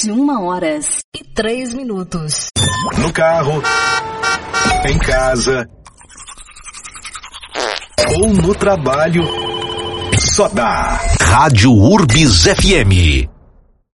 21h03. No carro, em casa ou no trabalho, só dá Rádio Urbis FM.